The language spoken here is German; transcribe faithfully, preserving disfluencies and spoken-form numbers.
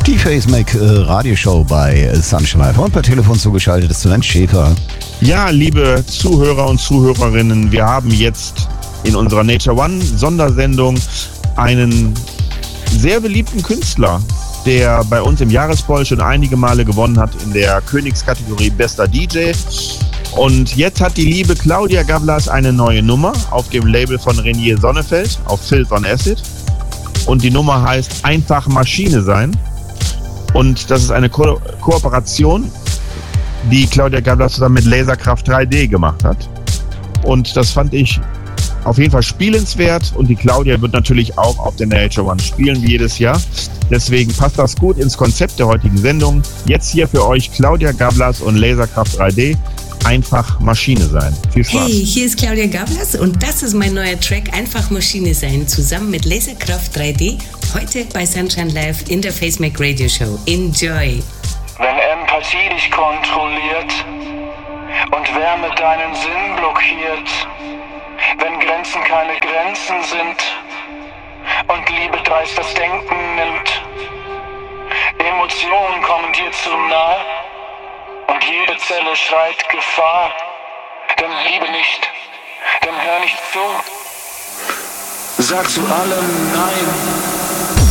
Die Facemac äh, Radioshow bei Sunshine Live. Und per Telefon zugeschaltet ist Sven Schäfer. Ja, liebe Zuhörer und Zuhörerinnen, wir haben jetzt in unserer Nature One Sondersendung einen sehr beliebten Künstler, der bei uns im Jahrespoll schon einige Male gewonnen hat in der Königskategorie Bester D J. Und jetzt hat die liebe Claudia Gavlas eine neue Nummer auf dem Label von Renier Sonnefeld auf Filth on Acid. Und die Nummer heißt Einfach Maschine sein. Und das ist eine Ko- Kooperation, die Claudia Gavlas zusammen mit Laserkraft drei D gemacht hat. Und das fand ich auf jeden Fall spielenswert. Und die Claudia wird natürlich auch auf der Nature One spielen, wie jedes Jahr. Deswegen passt das gut ins Konzept der heutigen Sendung. Jetzt hier für euch Claudia Gavlas und Laserkraft drei D. Einfach Maschine sein. Viel Spaß. Hey, hier ist Claudia Gavlas und das ist mein neuer Track Einfach Maschine sein, zusammen mit Laserkraft drei D, heute bei Sunshine Live in der Facemac Radio Show. Enjoy! Wenn Empathie dich kontrolliert und Wärme deinen Sinn blockiert, wenn Grenzen keine Grenzen sind und Liebe dreist das Denken nimmt, Emotionen kommen dir zu nahe, und jede Zelle schreit Gefahr, dann liebe nicht, dann hör nicht zu. Sag zu allem Nein.